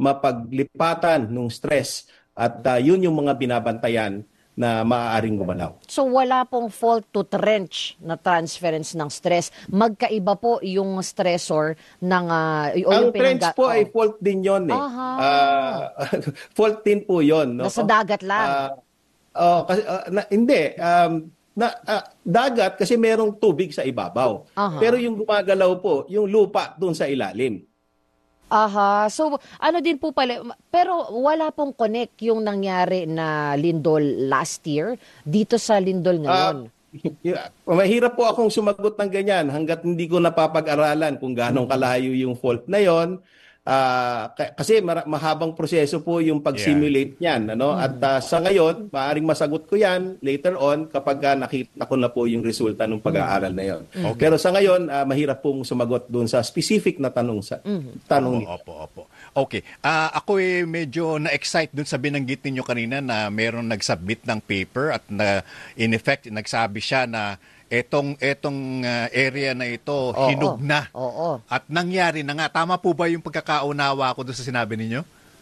mapaglipatan ng stress at yun yung mga binabantayan na maaaring gumalaw. So wala pong fault to trench na transference ng stress. Magkaiba po yung stressor ng ang trench po ay fault din yon eh. Fault din po yon, no? Nasa dagat lang. Hindi. Dagat kasi merong tubig sa ibabaw. Pero yung gumagalaw po, yung lupa doon sa ilalim. So, ano din po pala, pero wala pong connect yung nangyari na lindol last year dito sa lindol ngayon. Mahirap po akong sumagot ng ganyan hanggat hindi ko napapag-aralan kung gaano kalayo yung fault na yon. Kasi mahabang proseso po yung pag-simulate niyan, ano? At sa ngayon, maaaring masagot ko yan later on kapag nakita ko na po yung resulta ng pag-aaral na yon. Pero sa ngayon, mahirap pong sumagot doon sa specific na tanong tanong nito. Opo. Okay. Ako medyo na-excite doon sa binanggit ninyo kanina na meron nag-submit ng paper at in effect nagsabi siya na etong area na ito hinug na. At nangyari na nga. Tama po ba yung pagkakaunawa ko doon sa sinabi ninyo?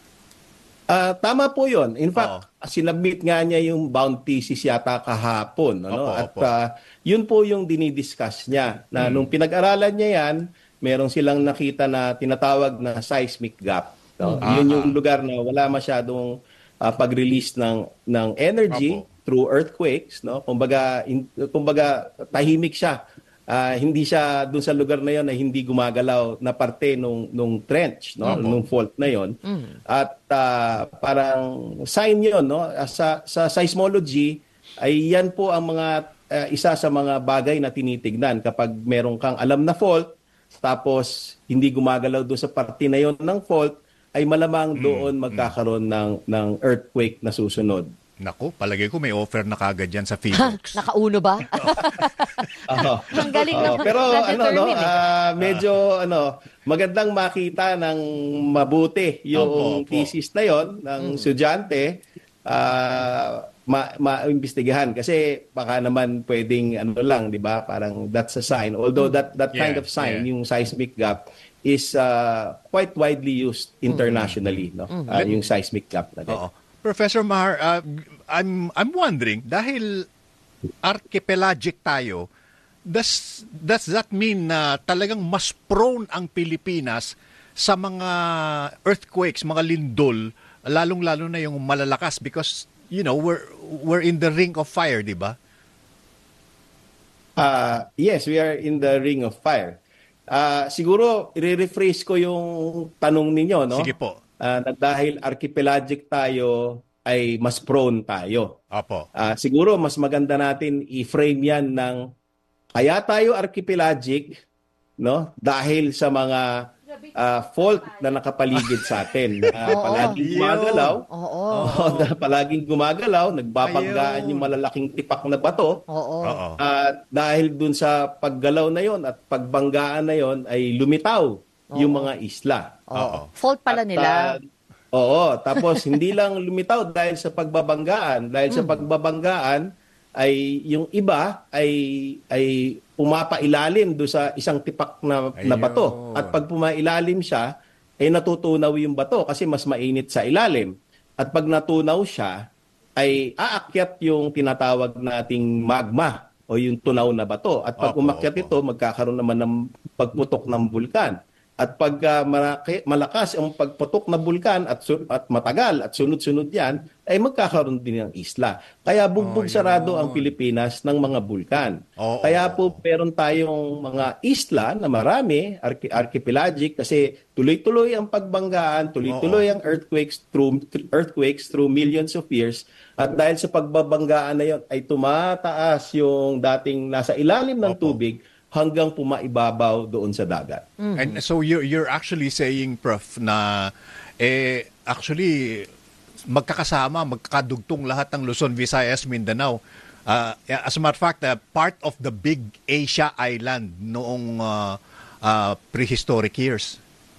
Tama po yun. In fact, sinabit nga niya yung bound thesis yata kahapon. Ano? Yun po yung dinidiscuss niya. Na nung pinag-aralan niya yan, meron silang nakita na tinatawag na seismic gap. No? Yun yung lugar na wala masyadong pag-release ng energy through earthquakes, no? Kumbaga tahimik siya. Hindi siya doon sa lugar na 'yon na hindi gumagalaw na parte nung trench, no? Nung fault na 'yon. At parang sign 'yon, no? Sa seismology ay yan po ang mga isa sa mga bagay na tinitignan kapag meron kang alam na fault tapos hindi gumagalaw doon sa parte na 'yon ng fault ay malamang doon magkakaroon ng earthquake na susunod. Naku, palagay ko may offer na kagad yan sa Phoenix. Nakauno ba? Ang galing ng pero medyo magandang makita ng mabuti yung thesis na yon ng estudyante maimbestigahan kasi baka naman pwedeng lang, 'di ba? Parang that's a sign. Although that kind of sign, yung seismic gap is quite widely used internationally, no? Yung seismic gap na din. Professor Maher, I'm wondering, dahil archipelagic tayo, does that mean na talagang mas prone ang Pilipinas sa mga earthquakes, mga lindol, lalong-lalo na yung malalakas because, we're in the ring of fire, di ba? Yes, we are in the ring of fire. Siguro, i-rephrase ko yung tanong ninyo, no? Sige po. Dahil archipelagic tayo ay mas prone tayo. Siguro mas maganda natin i-frame yan ng kaya tayo archipelagic, no? Dahil sa mga fault na nakapaligid sa atin. Palaging gumagalaw. Palaging gumagalaw, nagbabanggaan yung malalaking tipak na bato. Dahil dun sa paggalaw na yon at pagbanggaan na yon ay lumitaw yung mga isla. Fault pala nila. Tapos hindi lang lumitaw dahil sa pagbabanggaan. Dahil sa pagbabanggaan ay yung iba ay pumapailalim do sa isang tipak na bato. At pag pumailalim siya, ay natutunaw yung bato kasi mas mainit sa ilalim. At pag natunaw siya, ay aakyat yung tinatawag nating magma o yung tunaw na bato. At pag umakyat ito, magkakaroon naman ng pagputok ng bulkan. At pag malakas ang pagputok na bulkan at matagal at sunod-sunod yan, ay magkakaroon din ng isla. Kaya bugbog sarado ang Pilipinas ng mga bulkan. Kaya po meron tayong mga isla na marami, archipelagic, kasi tuloy-tuloy ang pagbanggaan, tuloy-tuloy ang earthquakes through millions of years. At dahil sa pagbabanggaan na yon ay tumataas yung dating nasa ilalim ng tubig, hanggang pumaibabaw doon sa dagat. And so you're actually saying, Prof, na actually magkakadugtong lahat ng Luzon, Visayas, Mindanao. As a matter of fact, part of the big Asia island noong prehistoric years.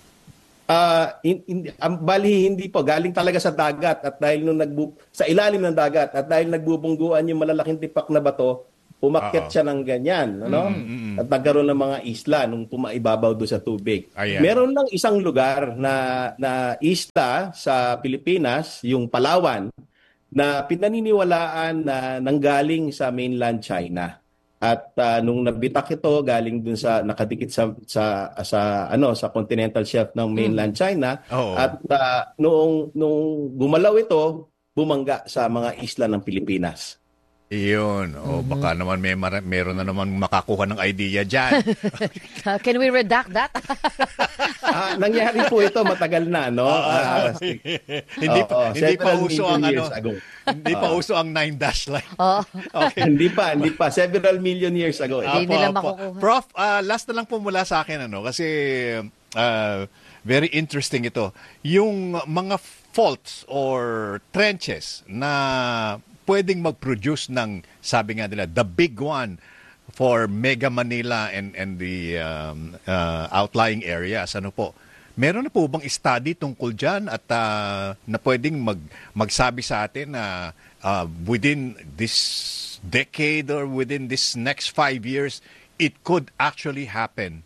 Bali hindi po, galing talaga sa dagat at dahil sa ilalim ng dagat at dahil nagbubungguan yung malalaking tipak na bato, umakyat siya ng ganyan, ano? At nagkaroon ng mga isla nung pumaibabaw doon sa tubig. Ayan. Meron lang isang lugar na isla sa Pilipinas, yung Palawan, na pinaniniwalaan na nanggaling sa mainland China. At nung nabitak ito galing dun sa nakadikit sa continental shelf ng mainland China, Oo. at nung gumalaw ito, bumangga sa mga isla ng Pilipinas. Iyon. Baka naman meron na naman makakuha ng idea dyan. Can we redact that? Nangyari po ito matagal na, no? Hindi pa several uso million ang years ago. Hindi pa uso ang 9 dash line. Okay. Hindi pa. Several million years ago. Hindi nila makukuha. Prof, last na lang po mula sa akin, kasi very interesting ito. Yung mga faults or trenches na pwedeng mag-produce ng, sabi nga nila, the big one for Mega Manila and the outlying areas. Ano po? Meron na po bang study tungkol dyan at na pwedeng magsabi sa atin na within this decade or within this next 5 years, it could actually happen?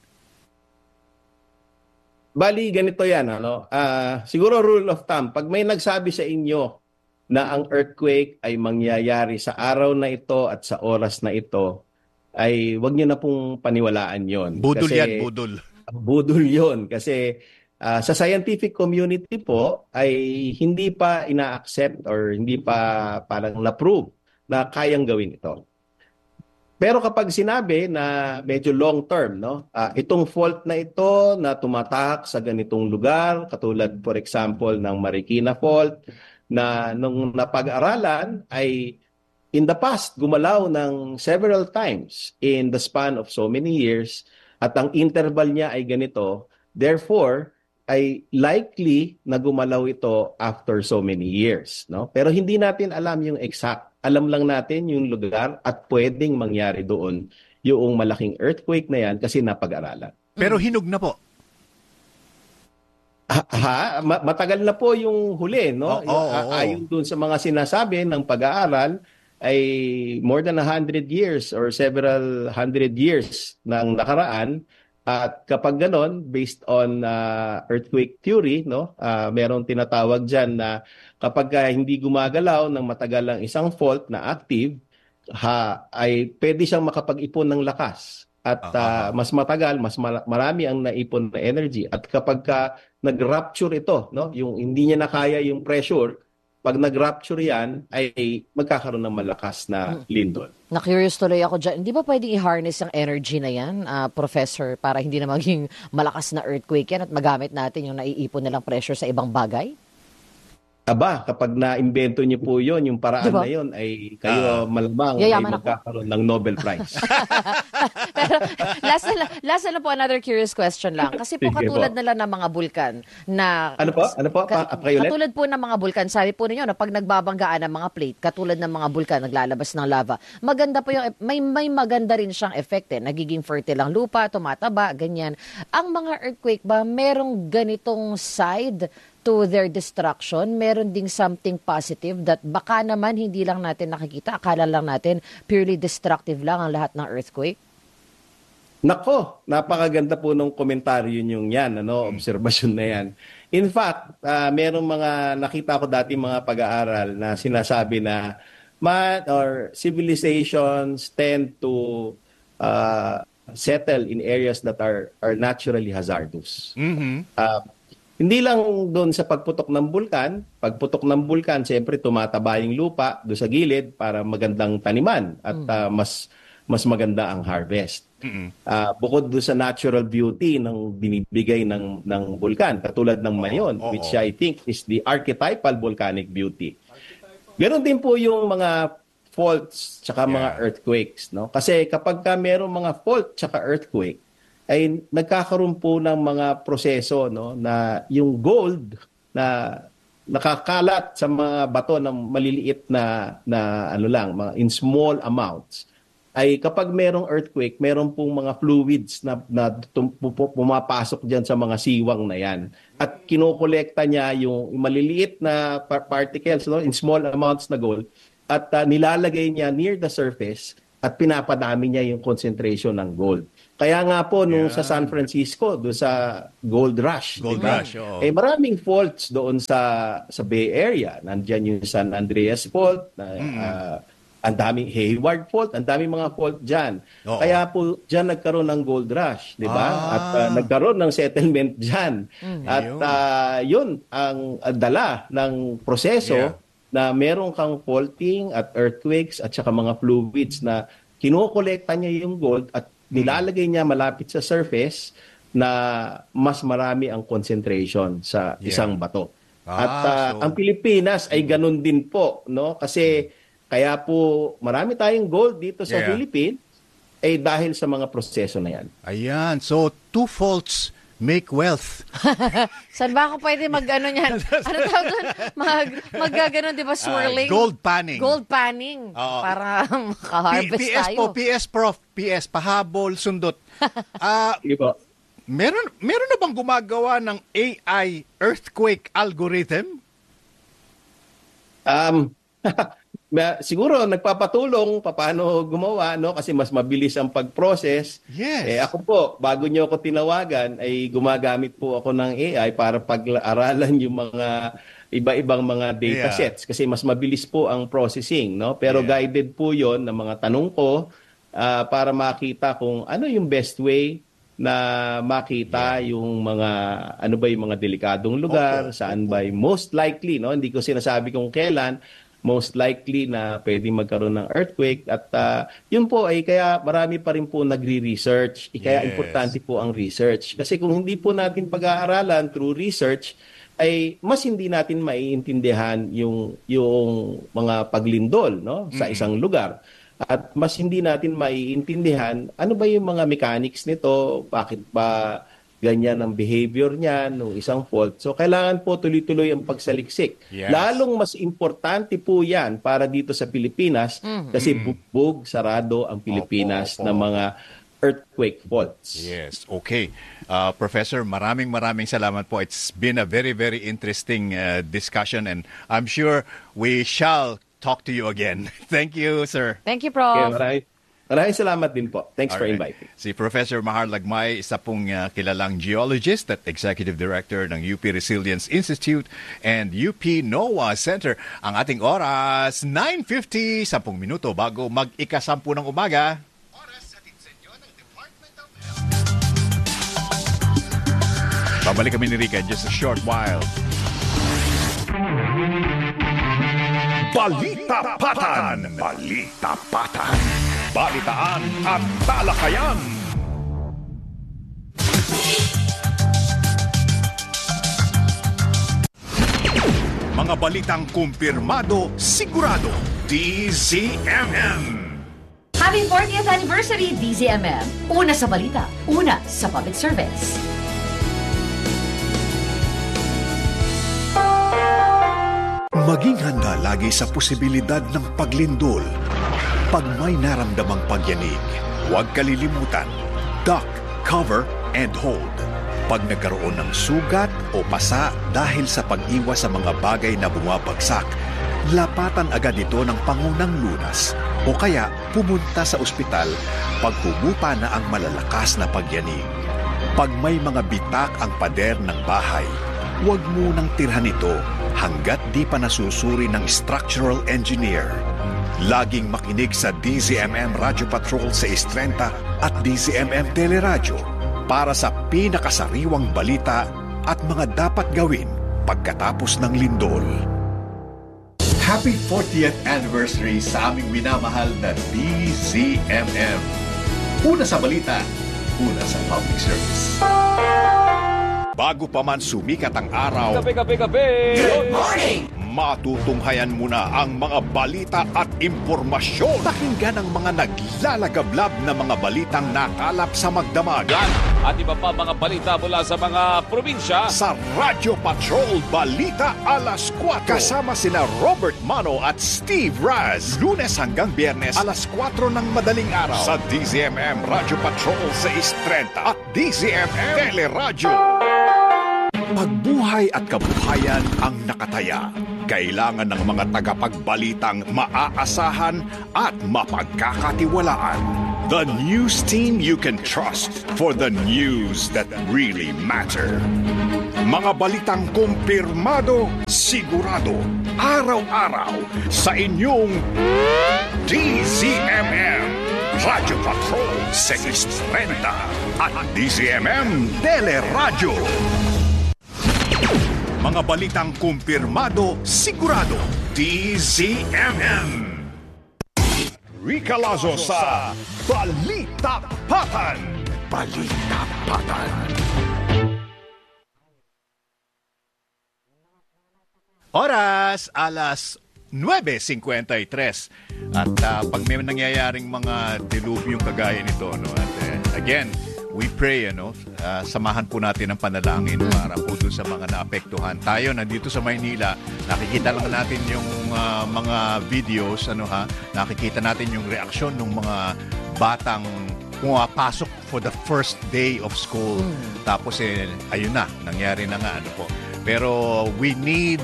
Bali, ganito yan. Siguro rule of thumb, pag may nagsabi sa inyo na ang earthquake ay mangyayari sa araw na ito at sa oras na ito, ay wag niyo na pong paniwalaan yon. Budol kasi, yan, budol. Budol yon. Kasi sa scientific community po ay hindi pa ina-accept or hindi pa parang na-prove na kayang gawin ito. Pero kapag sinabi na medyo long term, itong fault na ito na tumatak sa ganitong lugar, katulad for example ng Marikina Fault, na nung napag-aralan ay in the past gumalaw ng several times in the span of so many years at ang interval niya ay ganito, therefore ay likely na gumalaw ito after so many years, no? Pero hindi natin alam yung exact. Alam lang natin yung lugar at pwedeng mangyari doon yung malaking earthquake na yan kasi napag-aralan. Pero hinog na po. Matagal na po yung huli, no? Ayon dun sa mga sinasabi ng pag-aaral ay more than 100 years or several hundred years nang nakaraan. At kapag ganon, based on earthquake theory, no? Merong tinatawag diyan na kapag hindi gumagalaw ng matagal ang isang fault na active, ay pwede siyang makapag-ipon ng lakas. At mas matagal, mas marami ang naipon na energy. At kapag nag-rupture ito, no, yung hindi niya na kaya yung pressure, pag nag-rupture yan, ay magkakaroon ng malakas na lindol. Na-curious tuloy ako dyan. Hindi ba pwedeng i-harness ang energy na yan, Professor, para hindi na maging malakas na earthquake yan at magamit natin yung naiipon nilang pressure sa ibang bagay? Aba, kapag na-imbento niyo po yon, yung paraan na yon, ay kayo malamang ay magkakaroon ng Nobel Prize. Pero last na po, another curious question lang. Kasi po katulad nila ng mga bulkan na... Ano po? Katulad po ng mga bulkan, sabi po ninyo na pag nagbabanggaan ng mga plate, katulad ng mga bulkan, naglalabas ng lava, maganda po yung... May maganda rin siyang effect Nagiging fertile ang lupa, tumataba, ganyan. Ang mga earthquake ba, merong ganitong side to their destruction, meron ding something positive that baka naman hindi lang natin nakikita, akala lang natin purely destructive lang ang lahat ng earthquake? Nako, napakaganda po nung komentaryo yung yan, obserbasyon na yan. In fact, merong mga nakita ko dati mga pag-aaral na sinasabi na man or civilizations tend to settle in areas that are naturally hazardous. Mm-hmm. Hindi lang doon sa pagputok ng bulkan. Pagputok ng bulkan, siyempre tumataba yung lupa doon sa gilid para magandang taniman at mas maganda ang harvest. Bukod doon sa natural beauty ng binibigay ng bulkan, katulad ng Mayon, which I think is the archetypal volcanic beauty. Ganon din po yung mga faults tsaka mga earthquakes, no? Kasi kapag merong mga fault tsaka earthquake, ay nagkakaroon po ng mga proseso, no, na yung gold na nakakalat sa mga bato ng maliliit na mga in small amounts, ay kapag merong earthquake, meron pong mga fluids na pumapasok diyan sa mga siwang na yan. At kinokolekta niya yung maliliit na particles, no, in small amounts na gold, at nilalagay niya near the surface at pinapadami niya yung concentration ng gold. Kaya nga po nung sa San Francisco, doon sa Gold Rush, Gold diba? Rush, oo. Maraming faults doon sa Bay Area. Nandiyan yung San Andreas Fault, ang daming Hayward Fault, ang daming mga fault dyan. Oo. Kaya po dyan nagkaroon ng Gold Rush, di ba? At nagkaroon ng settlement dyan. At yun ang dala ng proseso na meron kang faulting at earthquakes at saka mga fluids na kinokolekta niya yung gold at nilalagay niya malapit sa surface na mas marami ang concentration sa isang bato. At ang Pilipinas ay ganun din po, no? Kasi kaya po marami tayong gold dito sa Philippines ay dahil sa mga proseso na yan. Ayan. So, 2 faults make wealth. Saan ba ako pwede mag-ano niyan? Ano tawag doon? Mag-gaganon, di ba? Swirling? Gold panning. Gold panning. Oo. Para makaharvest PS tayo. po, PS Prof. PS, pahabol, sundot. Sige po. Meron na bang gumagawa ng AI earthquake algorithm? Siguro nagpapatulong paano gumawa, no, kasi mas mabilis ang pag-process. Yes. Ako po, bago niyo ako tinawagan ay gumagamit po ako ng AI para pag-aralan yung mga iba-ibang mga datasets kasi mas mabilis po ang processing, no? Pero guided po 'yon ng mga tanong ko para makita kung ano yung best way na makita yung mga ano ba yung mga delikadong lugar, saan ba yung most likely, no? Hindi ko sinasabi kung kailan most likely na pwedeng magkaroon ng earthquake at yun po ay kaya marami pa rin po nagre-research. Kaya importante po ang research. Kasi kung hindi po natin pag-aaralan through research, ay mas hindi natin maiintindihan yung mga paglindol, no, sa isang lugar. At mas hindi natin maiintindihan ano ba yung mga mechanics nito, bakit ba ganyan ang behavior niya nung isang fault. So, kailangan po tuloy-tuloy ang pagsaliksik. Yes. Lalong mas importante po yan para dito sa Pilipinas kasi bugbog, sarado ang Pilipinas ng mga earthquake faults. Yes, okay. Professor, maraming salamat po. It's been a very, very interesting discussion and I'm sure we shall talk to you again. Thank you, sir. Thank you, Prof. Okay, maraming salamat din po. Thanks for inviting. Si Professor Mahar Lagmay, isa pong kilalang geologist at Executive Director ng UP Resilience Institute and UP NOAA Center. Ang ating oras, 9:50, 10 minuto bago mag-ika-10 ng umaga. Oras sa tinsenyo ng Department of Health. Babalik kami ni Rica in just a short while. Balita Patan! Balita Patan! Balitaan at talakayan! Mga balitang kumpirmado, sigurado, DZMM. Happy 40th anniversary, DZMM. Una sa balita, una sa public service. Maging handa lagi sa posibilidad ng paglindol. Pag may naramdamang pagyanig, huwag kalilimutan, duck, cover, and hold. Pag nagkaroon ng sugat o pasa dahil sa pag-iwas sa mga bagay na bumabagsak, lapatan agad ito ng pangunang lunas o kaya pumunta sa ospital pag humupa na ang malalakas na pagyanig. Pag may mga bitak ang pader ng bahay, huwag munang tirhan ito hanggat di pa nasusuri ng structural engineer. Laging makinig sa DZMM Radio Patrol sa 6:30 at DZMM Teleradyo para sa pinakasariwang balita at mga dapat gawin pagkatapos ng lindol. Happy 40th anniversary sa aming minamahal na DZMM. Una sa balita, una sa public service. Bago pa man sumikat ang araw, Kape! Good morning! Matutunghayan muna ang mga balita at impormasyon. Pakinggan ang mga naglalagablab na mga balitang nakalap sa magdamag. At iba pa mga balita mula sa mga probinsya. Sa Radio Patrol Balita Alas 4. Kasama sina Robert Mano at Steve Raz. Lunes hanggang Biyernes, alas 4 ng madaling araw. Sa DZMM Radio Patrol 6:30 at DZMM Teleradyo. Pagbuhay at kabuhayan ang nakataya. Kailangan ng mga tagapagbalitang maaasahan at mapagkakatiwalaan. The news team you can trust for the news that really matter. Mga balitang kumpirmado, sigurado, araw-araw sa inyong DZMM Radio Patrol 630 at DZMM Teleradyo. Mga balitang kumpirmado, sigurado, DZMM. Rica Lazo sa Balita Patan. Balita Patan. Oras, alas 9:53. At pag may nangyayaring mga dilubyong kagaya nito, no, at again, we pray, samahan po natin ang panalangin para po doon sa mga naapektuhan. Tayo, nandito sa Maynila, nakikita lang natin yung mga videos, nakikita natin yung reaksyon ng mga batang pumapasok for the first day of school. Tapos, ayun na, nangyari na nga, Pero we need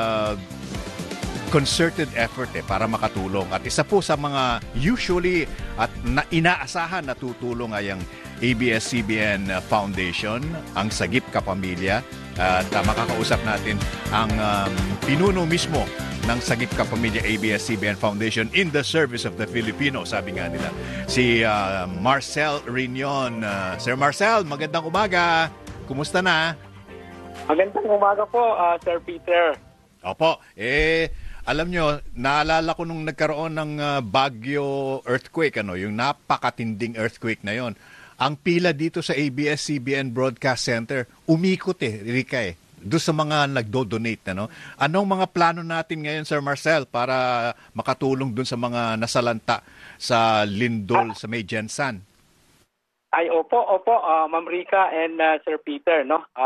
concerted effort para makatulong. At isa po sa mga usually at inaasahan na tutulong ay ang ABS-CBN Foundation, ang Sagip Kapamilya. At makakausap natin ang pinuno mismo ng Sagip Kapamilya ABS-CBN Foundation in the service of the Filipino, sabi nga nila. Si Marcel Riñon. Sir Marcel, magandang umaga. Kumusta na? Magandang umaga po, Sir Peter. Opo. Alam nyo, naalala ko nung nagkaroon ng Baguio earthquake, yung napakatinding earthquake na yon. Ang pila dito sa ABS-CBN Broadcast Center, umikot Rika doon sa mga nagdo-donate. Anong mga plano natin ngayon, Sir Marcel, para makatulong doon sa mga nasalanta sa lindol sa May Jensan? Ay, opo, Ma'am Rika and Sir Peter,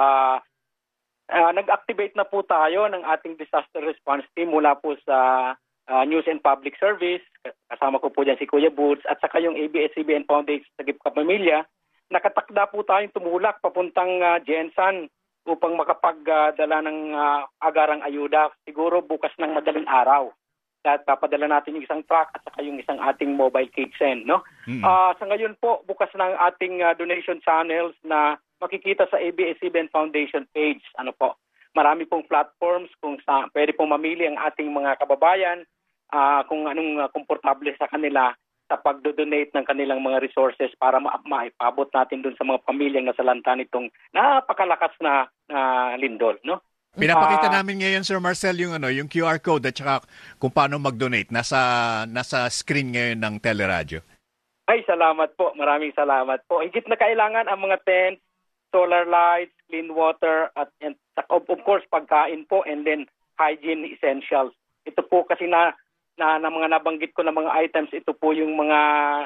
nag-activate na po tayo ng ating disaster response team mula po sa News and Public Service. Kasama ko po dyan si Kuya Boots at saka yung ABS-CBN Foundation sa Sagip Kapamilya. Nakatakda po tayong tumulak papuntang Jensan upang makapagdala ng agarang ayuda. Siguro bukas ng madaling araw. At papadala natin yung isang truck at saka yung isang ating mobile kitchen. Sa ngayon po, bukas ng ating donation channels na makikita sa ABS-CBN Foundation page. Marami pong platforms kung pwede pong mamili ang ating mga kababayan kung anong komportable sa kanila sa pagdodonate ng kanilang mga resources para maipabot natin dun sa mga pamilyang nasalanta nitong napakalakas na lindol. Pinapakita namin ngayon, Sir Marcel, yung QR code at saka kung paano mag-donate. Nasa screen ngayon ng Teleradyo. Ay, salamat po. Maraming salamat po. Higit na kailangan ang mga tents, solar lights, clean water, at of course, pagkain po, and then hygiene essentials. Ito po kasi na mga nabanggit ko na mga items, ito po yung mga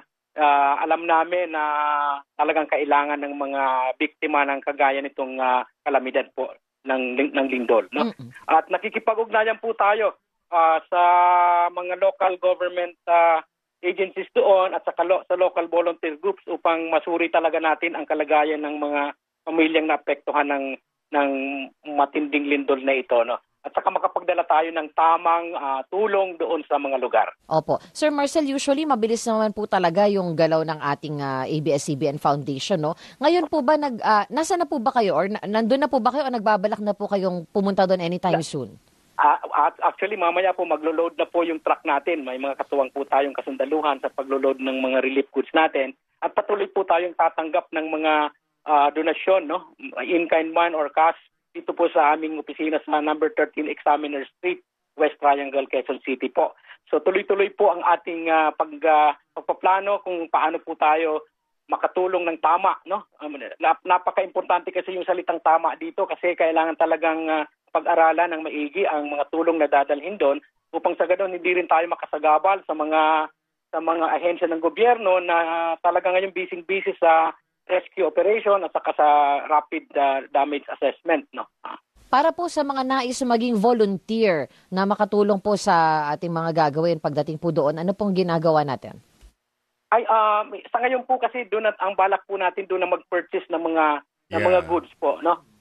alam namin na talagang kailangan ng mga biktima ng kagaya nitong kalamidad po ng lindol. At nakikipag-ugnayan po tayo sa mga local government agencies doon at sa local volunteer groups upang masuri talaga natin ang kalagayan ng mga pamilyang naapektuhan ng matinding lindol na ito. At saka makapagdala tayo ng tamang tulong doon sa mga lugar. Opo. Sir Marcel, usually mabilis naman po talaga yung galaw ng ating ABS-CBN Foundation. Ngayon po ba, nasa na po ba kayo or nandun na po ba kayo o nagbabalak na po kayong pumunta doon anytime soon? Actually, mamaya po maglo-load na po yung truck natin. May mga katuwang po tayong kasundaluhan sa paglo-load ng mga relief goods natin. At patuloy po tayong tatanggap ng mga donasyon, in-kind man or cash, dito po sa aming opisina sa number 13 Examiner Street, West Triangle, Quezon City po. So tuloy-tuloy po ang ating pagpaplano kung paano po tayo makatulong ng tama. Napaka-importante kasi yung salitang tama dito kasi kailangan talagang pag-aralan ng maigi ang mga tulong na dadalhin doon upang sa ganoon hindi rin tayo makasagabal sa mga ahensya ng gobyerno na talagang ngayong busy sa rescue operation at saka sa rapid damage assessment. Para po sa mga nais maging volunteer na makatulong po sa ating mga gagawin pagdating po doon, ano pong ginagawa natin? Ay, sa ngayon po kasi doon ang balak po natin doon na mag-purchase ng mga goods po,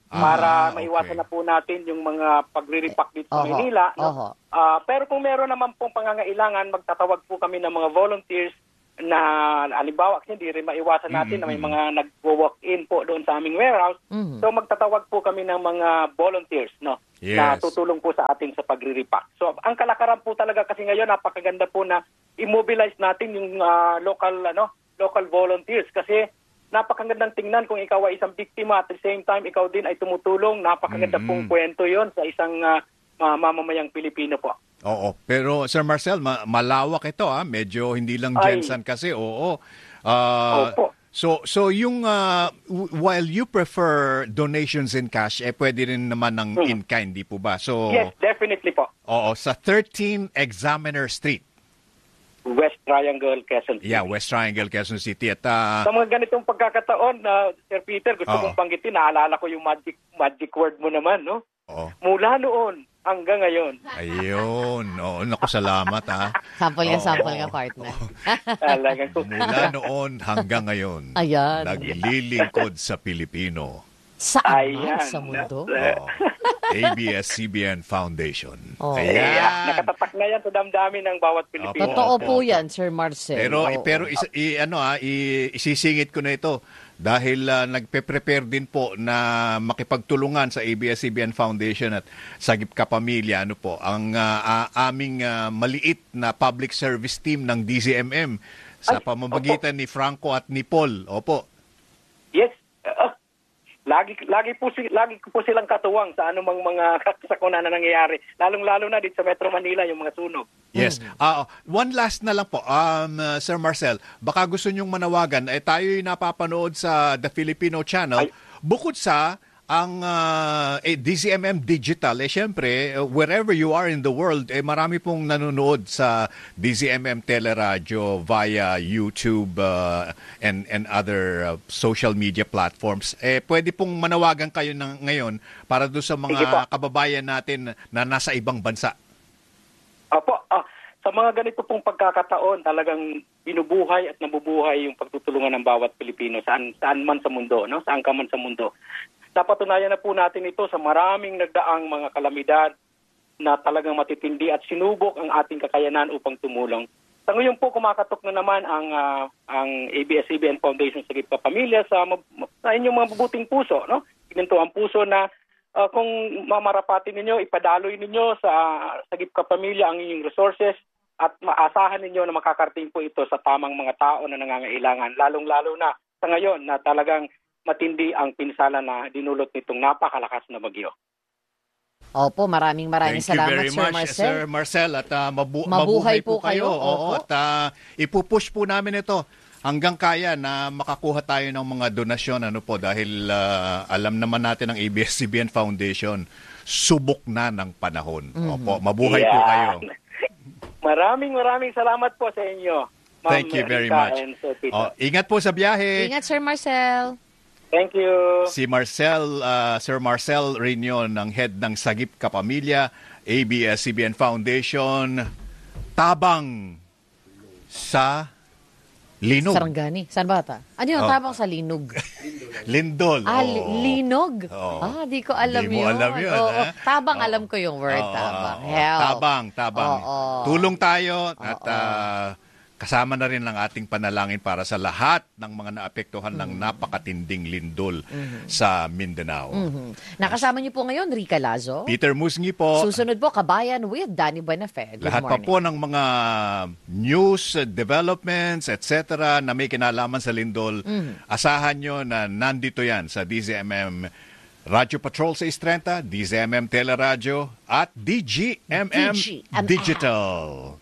para okay. maiwasan na po natin yung mga pagre-repack dito sa Oho, Manila. oho. Pero kung meron naman pong pangangailangan, magtatawag po kami ng mga volunteers na halimbawa kasi hindi rin maiwasan natin na may mga nag-walk-in po doon sa aming warehouse. So magtatawag po kami ng mga volunteers, no? Yes. Na tutulong po sa atin sa pagre-repack. So ang kalakaran po talaga kasi ngayon napakaganda po na immobilize natin yung local volunteers kasi napakagandang tingnan kung ikaw ay isang biktima at the same time ikaw din ay tumutulong. Napakaganda pong kwento 'yon sa isang mamamayang Pilipino po. Oo, pero Sir Marcel, malawak ito medyo hindi lang Jensen kasi, oo. Opo. So yung while you prefer donations in cash, pwede rin naman ng in kind, di po ba? So Yes, definitely po. Oo, sa 13 Examiner Street. West Triangle, Quezon City. Yeah, West Triangle, Quezon City. At Sa mga ganitong pagkakataon, Sir Peter, gusto kong banggitin, naalala ko yung magic word mo naman, no? Oo. Mula noon hanggang ngayon. Ayun. Oo, naku, salamat Sample ka, partner. Talagang Mula noon hanggang ngayon, Ayan. naglilingkod sa Pilipino. Saan man Ayan. sa mundo? Oo. ABS-CBN Foundation. Oh. Ayan. Nakatatak na yan sa damdamin ng bawat Pilipino. Totoo po yan, Sir Marcel. Pero isisingit ko na ito dahil nagpe-prepare din po na makipagtulungan sa ABS-CBN Foundation at Sagip Kapamilya ang aming maliit na public service team ng DZMM sa pamamagitan ni Franco at ni Paul. Opo. Yes. Lagi ko po silang katuwang sa anumang mga sakuna na nangyayari. Lalong-lalo na dito sa Metro Manila yung mga sunog. Yes. One last na lang po, Sir Marcel. Baka gusto nyong manawagan. Tayo'y napapanood sa The Filipino Channel. Bukod sa ang DZMM Digital, syempre, wherever you are in the world, marami pong nanonood sa DZMM Teleradyo via YouTube and other social media platforms. Pwede pong manawagan kayo ngayon para doon sa mga kababayan natin na nasa ibang bansa. Opo. Sa mga ganito pong pagkakataon, talagang binubuhay at nabubuhay yung pagtutulungan ng bawat Pilipino saan man sa mundo, no? Saan ka man sa mundo. Napatunayan na po natin ito sa maraming nagdaang mga kalamidad na talagang matitindi at sinubok ang ating kakayanan upang tumulong. Sa ngayon po, kumakatok na naman ang ABS-CBN Foundation Sagip Kapamilya sa inyong mga mabubuting puso, no? Ginto ang puso na kung mamarapatin ninyo, ipadaloy ninyo sa Sagip Kapamilya ang inyong resources at maasahan ninyo na makakarating po ito sa tamang mga tao na nangangailangan. Lalong-lalo na sa ngayon na talagang matindi ang pinsala na dinulot nitong napakalakas na bagyo. Opo, maraming salamat, Sir Marcel. Thank you very much, Sir Marcel. At mabuhay po kayo. Oo, at ipupush po namin ito hanggang kaya na makakuha tayo ng mga donasyon dahil alam naman natin ng ABS-CBN Foundation, subok na ng panahon. Opo, mabuhay po kayo. Maraming salamat po sa inyo. Ma'am Thank you very Rita much. and Sir Peter. Ingat po sa biyahe. Ingat, Sir Marcel. Thank you. Si Sir Marcel Reunion ng head ng Sagip Kapamilya, ABS-CBN Foundation, tabang sa Linog. Sarangani. Saan ba ata? Ano yun? Tabang sa Linog. Lindol. Linog? Oo. Di ko alam Di mo yun. alam yun, Oo. ha? Tabang, alam ko yung word, tabang. Help. Tabang. Oo. Tulong tayo at kasama na rin ang ating panalangin para sa lahat ng mga naapektuhan ng napakatinding lindol sa Mindanao. Nakasama niyo po ngayon, Rica Lazo. Peter Musngi po. Susunod po, Kabayan with Danny Buenafe. Good Lahat morning. pa po ng mga news, developments, etc. na may kinalaman sa lindol, asahan nyo na nandito yan sa DZMM Radyo Patrol sa 630, DZMM Teleradyo at DGMM Digital.